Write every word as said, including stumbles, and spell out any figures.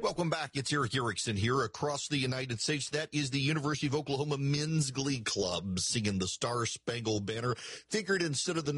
Welcome back. It's Eric Erickson here across the United States. That is the University of Oklahoma Men's Glee Club singing the Star Spangled Banner. Figured instead of the